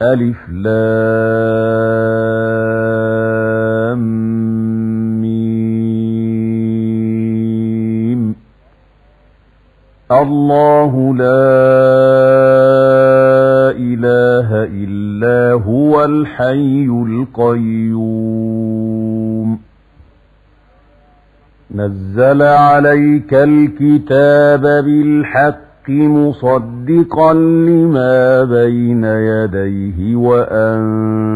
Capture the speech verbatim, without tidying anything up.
ألف لام ميم. الله لا إله إلا هو الحي القيوم. نزل عليك الكتاب بالحق مصدقا لما بين يديه وأنزل